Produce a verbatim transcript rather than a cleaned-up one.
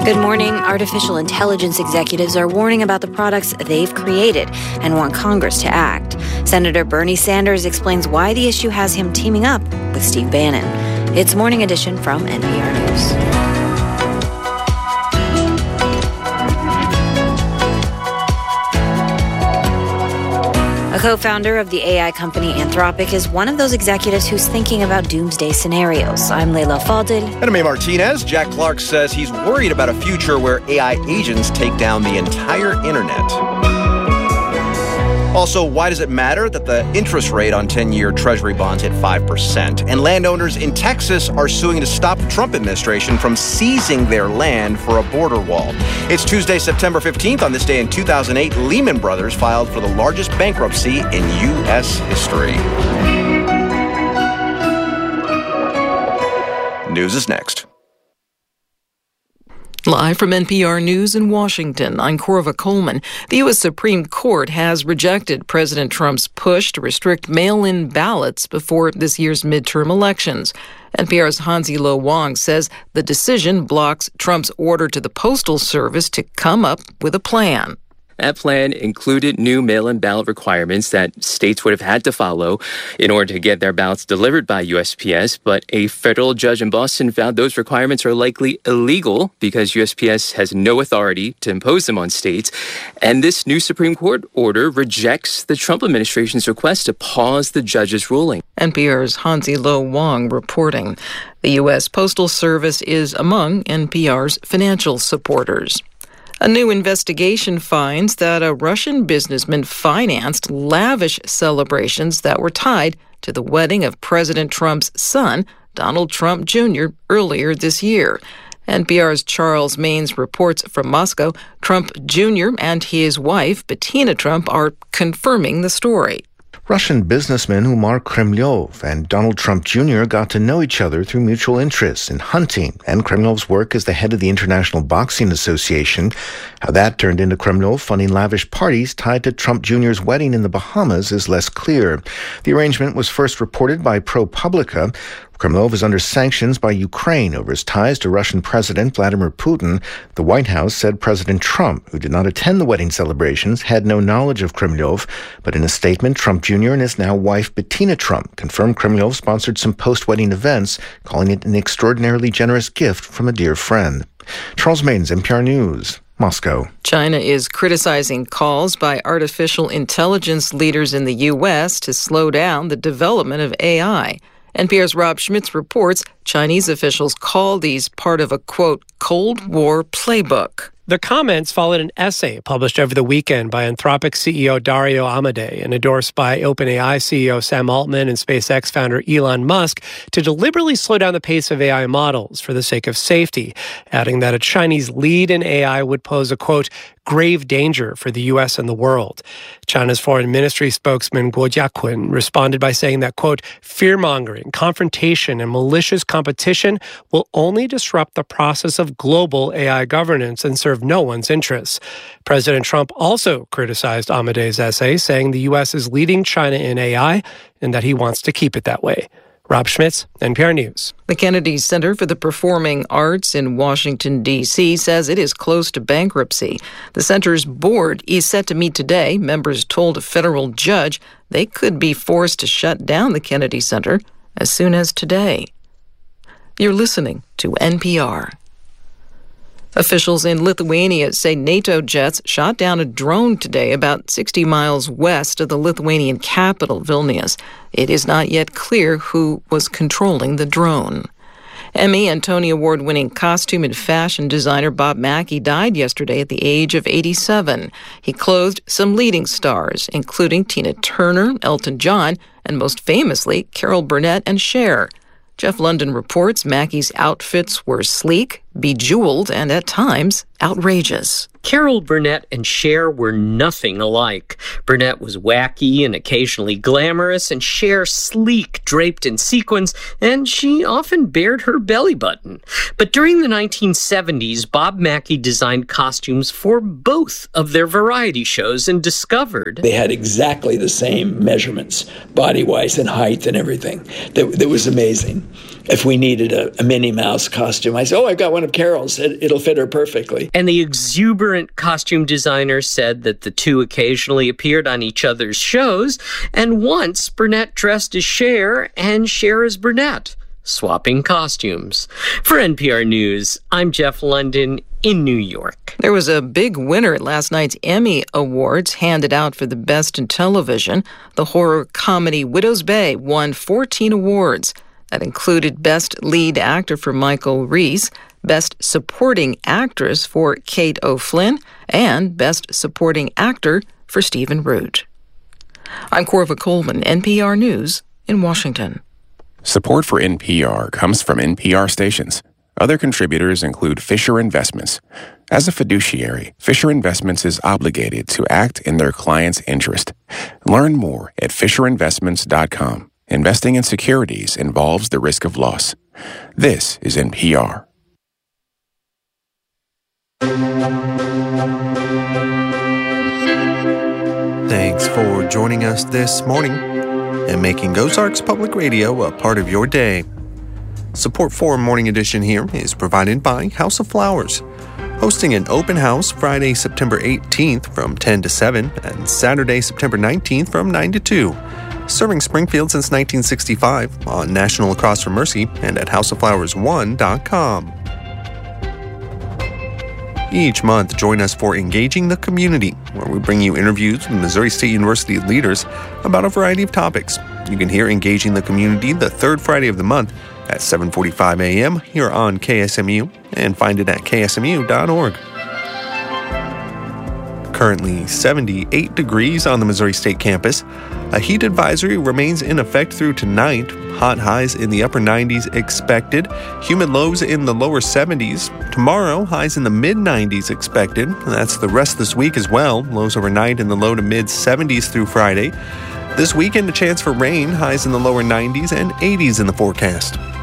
Good morning. Artificial intelligence executives are warning about the products they've created and want Congress to act. Senator Bernie Sanders explains why the issue has him teaming up with Steve Bannon. It's Morning Edition from N P R News. A co-founder of the A I company Anthropic is one of those executives who's thinking about doomsday scenarios. I'm Leila Fadel. And I'm A. Martinez. Jack Clark says he's worried about a future where A I agents take down the entire internet. Also, why does it matter that the interest rate on ten-year Treasury bonds hit five percent? And landowners in Texas are suing to stop the Trump administration from seizing their land for a border wall. It's Tuesday, September fifteenth. On this day in two thousand eight, Lehman Brothers filed for the largest bankruptcy in U S history. News is next. Live from N P R News in Washington, I'm Corva Coleman. The U S Supreme Court has rejected President Trump's push to restrict mail-in ballots before this year's midterm elections. N P R's Hansi Lo Wang says the decision blocks Trump's order to the Postal Service to come up with a plan. That plan included new mail-in ballot requirements that states would have had to follow in order to get their ballots delivered by U S P S, but a federal judge in Boston found those requirements are likely illegal because U S P S has no authority to impose them on states. And this new Supreme Court order rejects the Trump administration's request to pause the judge's ruling. N P R's Hansi Lo Wang reporting. The U S Postal Service is among N P R's financial supporters. A new investigation finds that a Russian businessman financed lavish celebrations that were tied to the wedding of President Trump's son, Donald Trump Junior, earlier this year. N P R's Charles Maynes reports from Moscow. Trump Junior and his wife, Bettina Trump, are confirming the story. Russian businessman Umar Kremlov and Donald Trump Junior got to know each other through mutual interests in hunting and Kremlov's work as the head of the International Boxing Association. How that turned into Kremlov funding lavish parties tied to Trump Junior's wedding in the Bahamas is less clear. The arrangement was first reported by ProPublica. Kremlov is under sanctions by Ukraine over his ties to Russian President Vladimir Putin. The White House said President Trump, who did not attend the wedding celebrations, had no knowledge of Kremlov. But in a statement, Trump Junior and his now wife Bettina Trump confirmed Kremlov sponsored some post-wedding events, calling it an extraordinarily generous gift from a dear friend. Charles Maynes, N P R News, Moscow. China is criticizing calls by artificial intelligence leaders in the U S to slow down the development of A I. N P R's Rob Schmitz reports Chinese officials call these part of a, quote, Cold War playbook. The comments followed an essay published over the weekend by Anthropic C E O Dario Amodei and endorsed by OpenAI C E O Sam Altman and SpaceX founder Elon Musk to deliberately slow down the pace of A I models for the sake of safety, adding that a Chinese lead in A I would pose a, quote, grave danger for the U S and the world. China's foreign ministry spokesman Guo Jiaqun responded by saying that, quote, fear-mongering, confrontation, and malicious competition will only disrupt the process of global A I governance and serve no one's interests. President Trump also criticized Amodei's essay, saying the U S is leading China in A I and that he wants to keep it that way. Rob Schmitz, N P R News. The Kennedy Center for the Performing Arts in Washington, D C says it is close to bankruptcy. The center's board is set to meet today. Members told a federal judge they could be forced to shut down the Kennedy Center as soon as today. You're listening to N P R. Officials in Lithuania say NATO jets shot down a drone today about sixty miles west of the Lithuanian capital, Vilnius. It is not yet clear who was controlling the drone. Emmy and Tony Award-winning costume and fashion designer Bob Mackie died yesterday at the age of eighty-seven. He clothed some leading stars, including Tina Turner, Elton John, and most famously, Carol Burnett and Cher. Jeff London reports Mackie's outfits were sleek, bejeweled, and at times outrageous. Carol Burnett and Cher were nothing alike. Burnett was wacky and occasionally glamorous, and Cher sleek, draped in sequins, and she often bared her belly button. But during the nineteen seventies, Bob Mackie designed costumes for both of their variety shows and discovered they had exactly the same measurements, body-wise and height and everything. That, that was amazing. if we needed a, a Minnie Mouse costume, I said, oh, I got one of Carol's. It, it'll fit her perfectly. And the exuberant costume designer said that the two occasionally appeared on each other's shows, and once Burnett dressed as Cher and Cher as Burnett, swapping costumes. For N P R News, I'm Jeff London in New York. There was a big winner at last night's Emmy Awards handed out for the Best in Television. The horror comedy Widow's Bay won fourteen awards. That included Best Lead Actor for Michael Reese, Best Supporting Actress for Kate O'Flynn, and Best Supporting Actor for Stephen Root. I'm Corva Coleman, N P R News in Washington. Support for N P R comes from N P R stations. Other contributors include Fisher Investments. As a fiduciary, Fisher Investments is obligated to act in their client's interest. Learn more at fisher investments dot com. Investing in securities involves the risk of loss. This is N P R. Thanks for joining us this morning and making Ozarks Public Radio a part of your day. Support for Morning Edition here is provided by House of Flowers, hosting an open house Friday, September eighteenth from ten to seven and Saturday, September nineteenth from nine to two. Serving Springfield since nineteen sixty-five on National Across from Mercy and at house of flowers one dot com. Each month, join us for Engaging the Community, where we bring you interviews with Missouri State University leaders about a variety of topics. You can hear Engaging the Community the third Friday of the month at seven forty-five a.m. here on K S M U and find it at k s m u dot org. Currently seventy-eight degrees on the Missouri State campus. A heat advisory remains in effect through tonight. Hot highs in the upper nineties expected. Humid lows in the lower seventies. Tomorrow, highs in the mid nineties expected. That's the rest of this week as well. Lows overnight in the low to mid seventies through Friday. This weekend, a chance for rain. Highs in the lower nineties and eighties in the forecast.